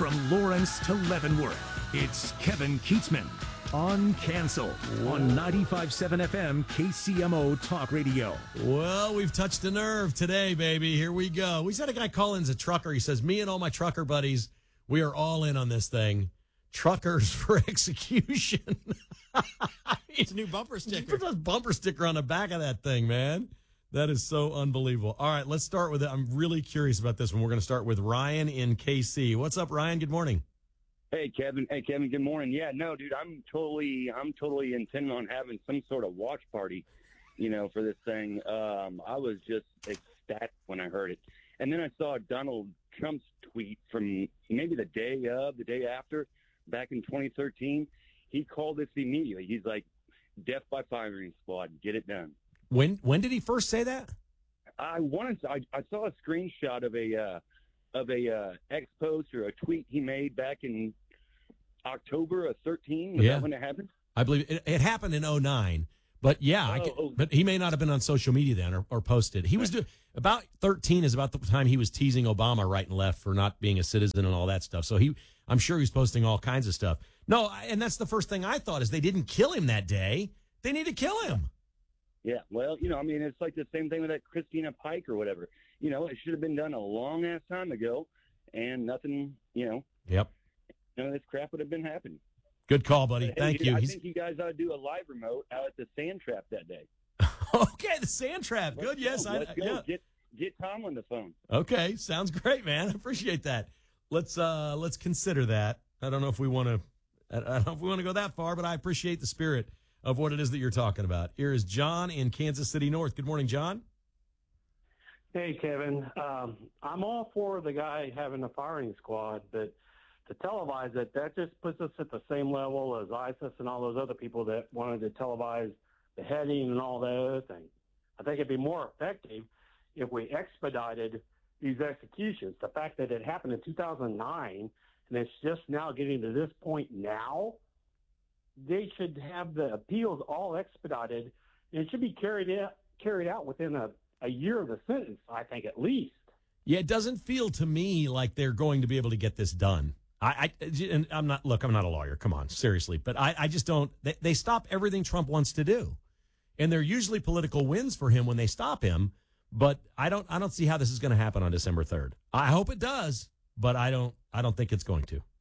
From Lawrence to Leavenworth, it's Kevin Keatsman on Cancel on 95.7 FM KCMO Talk Radio. Well, we've touched a nerve today, baby. Here we go. We had a guy call in as a trucker. He says, me and all my trucker buddies, we are all in on this thing. Truckers for execution. It's a new bumper sticker. Put a bumper sticker on the back of that thing, man. That is so unbelievable. All right, let's start with it. I'm really curious about this one. We're going to start with Ryan in KC. What's up, Ryan? Good morning. Hey, Kevin. Good morning. Yeah, no, dude, I'm totally intending on having some sort of watch party, for this thing. I was just ecstatic when I heard it. And then I saw Donald Trump's tweet from maybe the day after, back in 2013. He called this immediately. He's like, death by firing squad, get it done. When did he first say that? I saw a screenshot of a X post or a tweet he made back in October of 13. Was that when it happened? I believe it happened in 2009. But yeah, but he may not have been on social media then or posted. He was about 13 is about the time he was teasing Obama right and left for not being a citizen and all that stuff. So I'm sure he's posting all kinds of stuff. No, and that's the first thing I thought is they didn't kill him that day. They need to kill him. Yeah, well, it's like the same thing with that Christina Pike or whatever. It should have been done a long-ass time ago, and nothing, Yep. This crap would have been happening. Good call, buddy. Hey, Thank dude, you. I think you guys ought to do a live remote out at the Sand Trap that day. Okay, the Sand Trap. Good, yes. Let's go. Yeah. Get Tom on the phone. Okay, sounds great, man. I appreciate that. Let's consider that. I don't know if we want to go that far, but I appreciate the spirit of what it is that you're talking about. Here is John in Kansas City North. Good morning, John. Hey, Kevin. I'm all for the guy having a firing squad, but to televise it, that just puts us at the same level as ISIS and all those other people that wanted to televise beheading and all that other thing. I think it'd be more effective if we expedited these executions. The fact that it happened in 2009 and it's just now getting to this point now, they should have the appeals all expedited, and it should be carried out within a year of the sentence, I think, at least. Yeah, it doesn't feel to me like they're going to be able to get this done. And I'm not a lawyer. Come on, seriously. But I just don't. They stop everything Trump wants to do, and they're usually political wins for him when they stop him. But I don't see how this is going to happen on December 3rd. I hope it does, but I don't think it's going to.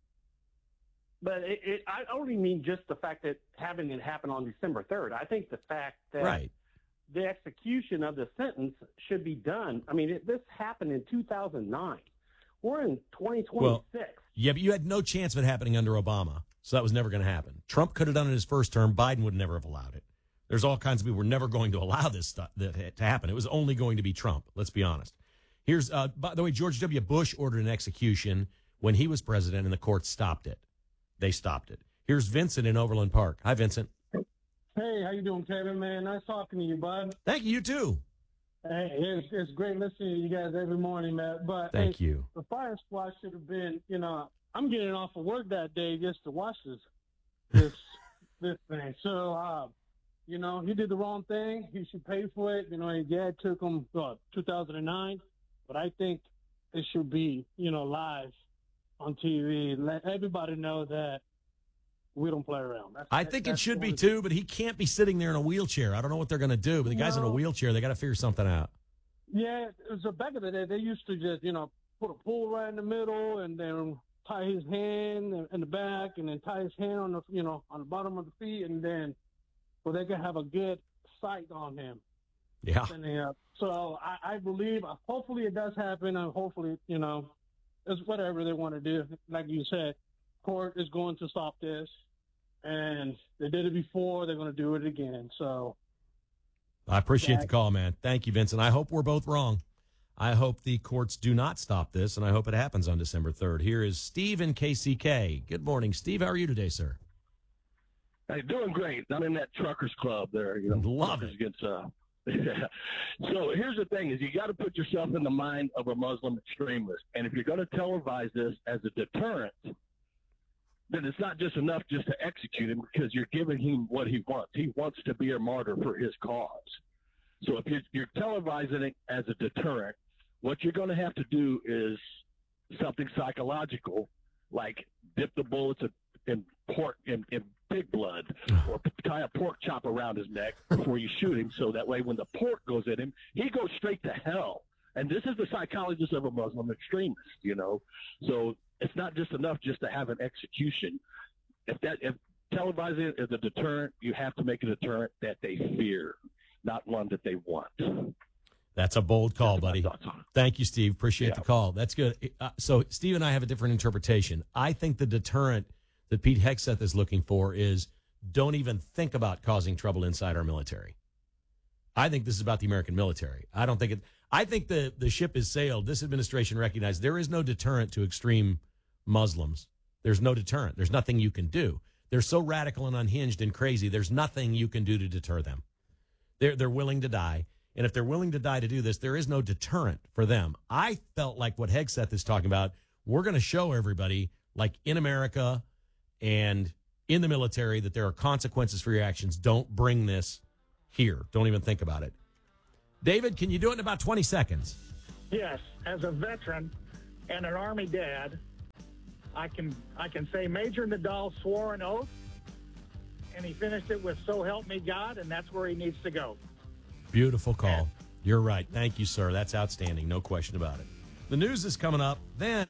But I only mean just the fact that having it happen on December 3rd. I think the fact that the execution of the sentence should be done. I mean, this happened in 2009. We're in 2026. Well, yeah, but you had no chance of it happening under Obama, so that was never going to happen. Trump could have done it his first term. Biden would never have allowed it. There's all kinds of people who were never going to allow this stuff to happen. It was only going to be Trump. Let's be honest. Here's, by the way, George W. Bush ordered an execution when he was president, and the court stopped it. They stopped it. Here's Vincent in Overland Park. Hi, Vincent. Hey, how you doing, Kevin, man? Nice talking to you, bud. Thank you, you too. Hey, it's great listening to you guys every morning, man. But Thank you. The fire squad should have been, I'm getting off of work that day just to watch this thing. So, he did the wrong thing. He should pay for it. His dad took him 2009, but I think it should be, live on TV. Let everybody know that we don't play around. I think it should be too, but he can't be sitting there in a wheelchair. I don't know what they're going to do, but the guy's in a wheelchair. They got to figure something out. Yeah, it was the back of the day. They used to just, put a pole right in the middle and then tie his hand in the back and then tie his hand on the, on the bottom of the feet, and then so they can have a good sight on him. Yeah. So I believe, hopefully it does happen, and hopefully, it's whatever they want to do. Like you said, court is going to stop this, and they did it before. They're going to do it again. So I appreciate the call, man. Thank you, Vincent. I hope we're both wrong. I hope the courts do not stop this, and I hope it happens on December 3rd. Here is Steve in KCK. Good morning, Steve. How are you today, sir? Hey, doing great. I'm in that truckers club there. Love it. Gets, yeah. So here's the thing: is you got to put yourself in the mind of a Muslim extremist, and if you're going to televise this as a deterrent, then it's not just enough just to execute him, because you're giving him what he wants. He wants to be a martyr for his cause. So if you're televising it as a deterrent, what you're going to have to do is something psychological like dip the bullets in pork in pig blood, or tie a pork chop around his neck before you shoot him, so that way when the pork goes in him, he goes straight to hell. And this is the psychologist of a Muslim extremist, you know. So it's not just enough just to have an execution. If televising it is a deterrent, you have to make a deterrent that they fear, not one that they want. That's a bold call, buddy. Thank you, Steve. Appreciate the call. That's good. So Steve and I have a different interpretation. I think the deterrent that Pete Hegseth is looking for is don't even think about causing trouble inside our military. I think this is about the American military. I don't think it. I think the ship has sailed. This administration recognized there is no deterrent to extreme Muslims. There's no deterrent. There's nothing you can do. They're so radical and unhinged and crazy. There's nothing you can do to deter them. They're willing to die. And if they're willing to die to do this, there is no deterrent for them. I felt like what Hegseth is talking about, we're going to show everybody, like in America and in the military, that there are consequences for your actions. Don't bring this here. Don't even think about it. David, can you do it in about 20 seconds? Yes. As a veteran and an Army dad, I can say Major Nadal swore an oath, and he finished it with "So help me God," and that's where he needs to go. Beautiful call. You're right. Thank you, sir. That's outstanding. No question about it. The news is coming up. Then.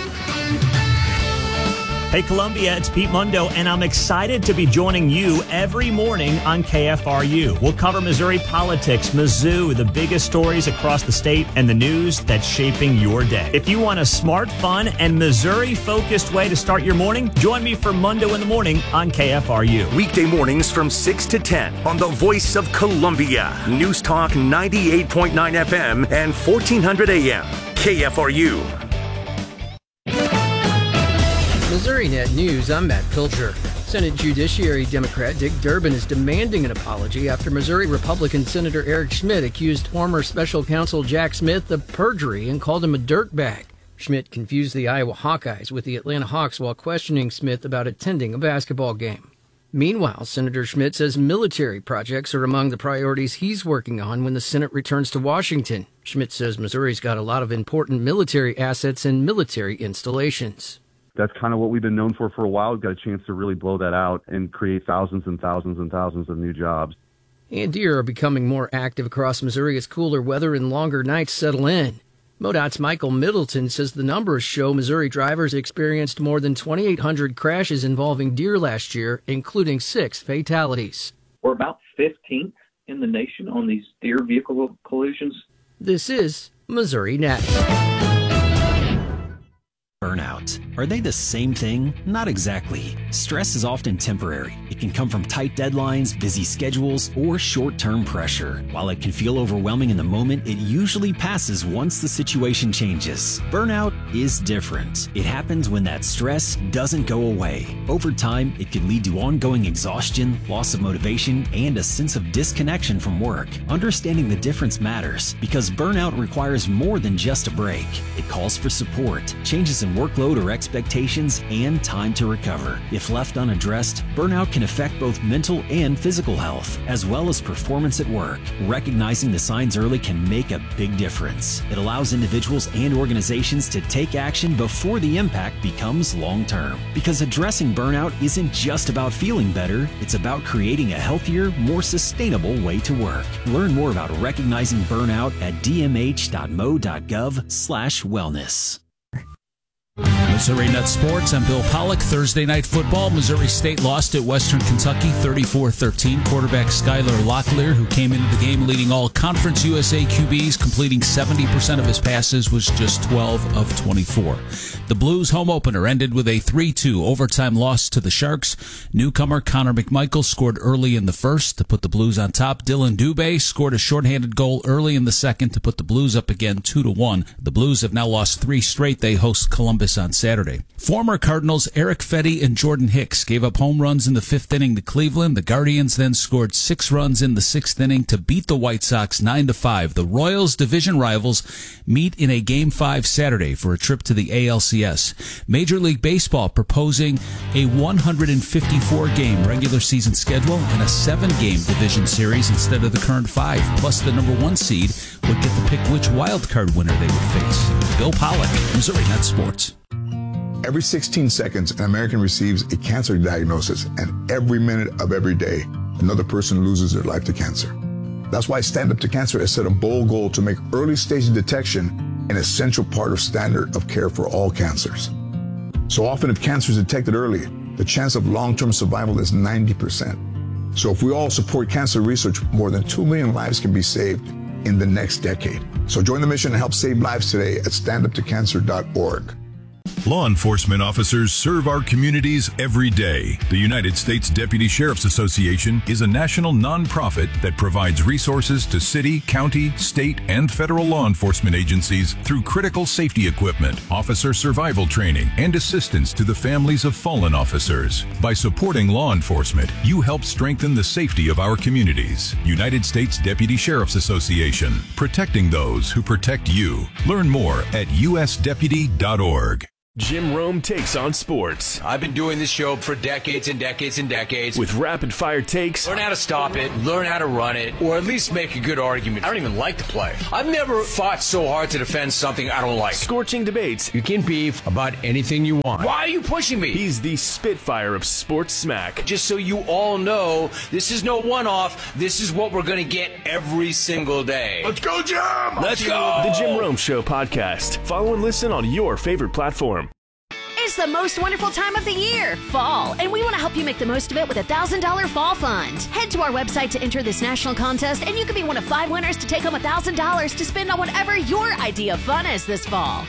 Hey, Columbia, it's Pete Mundo, and I'm excited to be joining you every morning on KFRU. We'll cover Missouri politics, Mizzou, the biggest stories across the state, and the news that's shaping your day. If you want a smart, fun, and Missouri-focused way to start your morning, join me for Mundo in the Morning on KFRU. Weekday mornings from 6 to 10 on the Voice of Columbia. News Talk 98.9 FM and 1400 AM. KFRU. Missouri Net News, I'm Matt Pilcher. Senate Judiciary Democrat Dick Durbin is demanding an apology after Missouri Republican Senator Eric Schmitt accused former special counsel Jack Smith of perjury and called him a dirtbag. Schmitt confused the Iowa Hawkeyes with the Atlanta Hawks while questioning Smith about attending a basketball game. Meanwhile, Senator Schmitt says military projects are among the priorities he's working on when the Senate returns to Washington. Schmitt says Missouri's got a lot of important military assets and military installations. That's kind of what we've been known for a while. We've got a chance to really blow that out and create thousands and thousands and thousands of new jobs. And deer are becoming more active across Missouri as cooler weather and longer nights settle in. MoDOT's Michael Middleton says the numbers show Missouri drivers experienced more than 2,800 crashes involving deer last year, including 6 fatalities. We're about 15th in the nation on these deer vehicle collisions. This is Missouri Net. Burnout. Are they the same thing? Not exactly. Stress is often temporary. It can come from tight deadlines, busy schedules, or short-term pressure. While it can feel overwhelming in the moment, it usually passes once the situation changes. Burnout is different. It happens when that stress doesn't go away. Over time, it can lead to ongoing exhaustion, loss of motivation, and a sense of disconnection from work. Understanding the difference matters because burnout requires more than just a break. It calls for support, changes in workload or expectations, and time to recover. If left unaddressed, burnout can affect both mental and physical health, as well as performance at work. Recognizing the signs early can make a big difference. It allows individuals and organizations to take action before the impact becomes long-term. Because addressing burnout isn't just about feeling better, it's about creating a healthier, more sustainable way to work. Learn more about recognizing burnout at dmh.mo.gov/wellness. Missouri Net Sports. I'm Bill Pollock. Thursday night football. Missouri State lost at Western Kentucky 34-13. Quarterback Skylar Locklear, who came into the game leading all Conference USA QBs, completing 70% of his passes, was just 12 of 24. The Blues home opener ended with a 3-2 overtime loss to the Sharks. Newcomer Connor McMichael scored early in the first to put the Blues on top. Dylan Dubé scored a shorthanded goal early in the second to put the Blues up again 2-1. The Blues have now lost 3 straight. They host Columbus on Saturday. Former Cardinals Eric Fetty and Jordan Hicks gave up home runs in the 5th inning to Cleveland. The Guardians then scored 6 runs in the 6th inning to beat the White Sox 9-5. The Royals, division rivals, meet in a Game 5 Saturday for a trip to the ALCS. Major League Baseball proposing a 154-game regular season schedule and a 7-game division series instead of the current 5. Plus, the number 1 seed would get to pick which wild card winner they would face. Bill Pollock, Missouri Net Sports. Every 16 seconds, an American receives a cancer diagnosis, and every minute of every day, another person loses their life to cancer. That's why Stand Up to Cancer has set a bold goal to make early stage detection an essential part of standard of care for all cancers. So often, if cancer is detected early, the chance of long-term survival is 90%. So if we all support cancer research, more than 2 million lives can be saved in the next decade. So join the mission and help save lives today at standuptocancer.org. Law enforcement officers serve our communities every day. The United States Deputy Sheriff's Association is a national nonprofit that provides resources to city, county, state, and federal law enforcement agencies through critical safety equipment, officer survival training, and assistance to the families of fallen officers. By supporting law enforcement, you help strengthen the safety of our communities. United States Deputy Sheriff's Association, protecting those who protect you. Learn more at usdeputy.org. Jim Rome takes on sports. I've been doing this show for decades and decades and decades. With rapid-fire takes. Learn how to stop it, learn how to run it, or at least make a good argument. I don't even like to play. I've never fought so hard to defend something I don't like. Scorching debates. You can beef about anything you want. Why are you pushing me? He's the Spitfire of sports smack. Just so you all know, this is no one-off. This is what we're going to get every single day. Let's go, Jim! Let's go! The Jim Rome Show podcast. Follow and listen on your favorite platform. It's the most wonderful time of the year, fall, and we want to help you make the most of it with a $1,000 fall fund. Head to our website to enter this national contest, and you could be one of 5 winners to take home $1,000 to spend on whatever your idea of fun is this fall.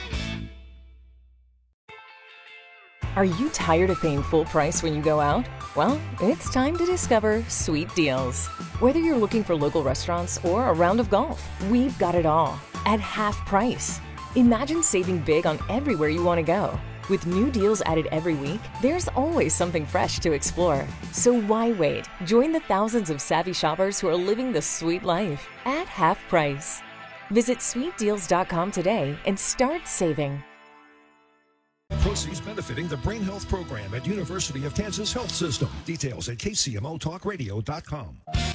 Are you tired of paying full price when you go out? Well, it's time to discover Sweet Deals. Whether you're looking for local restaurants or a round of golf, we've got it all at half price. Imagine saving big on everywhere you want to go. With new deals added every week, there's always something fresh to explore. So why wait? Join the thousands of savvy shoppers who are living the sweet life at half price. Visit sweetdeals.com today and start saving. Proceeds benefiting the Brain Health Program at University of Kansas Health System. Details at kcmotalkradio.com.